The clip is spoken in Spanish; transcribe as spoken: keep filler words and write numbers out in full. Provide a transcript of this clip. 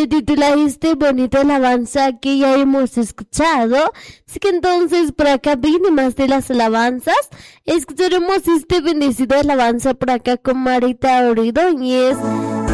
se titula este bonito alabanza que ya hemos escuchado. Así que entonces por acá viene más de las alabanzas. Escucharemos este bendecido alabanza por acá con Marita Ordóñez.